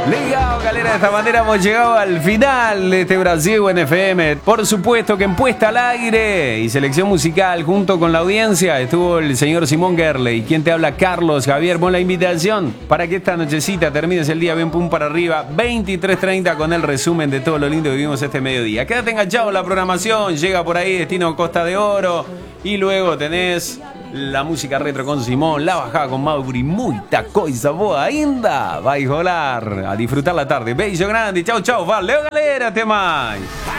Ligado, galera, de esta manera hemos llegado al final de este Brasil en FM. Por supuesto que en Puesta al Aire y selección musical junto con la audiencia estuvo el señor Simón Gerley. ¿Quién te habla? Carlos Javier. Pon la invitación para que esta nochecita termines el día bien pum para arriba. 23:30 con el resumen de todo lo lindo que vivimos este mediodía. Quédate enganchado en la programación. Llega por ahí Destino Costa de Oro. Y luego tenés la música retro con Simón, la bajada con Mauri, muita coisa boa ainda. Vai rolar, a disfrutar la tarde. Beijo grande, chau, chau, valeu galera, até mais.